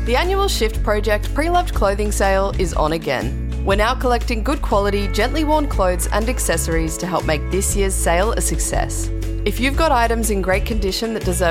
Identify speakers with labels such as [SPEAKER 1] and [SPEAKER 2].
[SPEAKER 1] The annual Shift Project pre-loved clothing sale is on again. We're now collecting good quality, gently worn clothes and accessories to help make this year's sale a success. If you've got items in great condition that deserve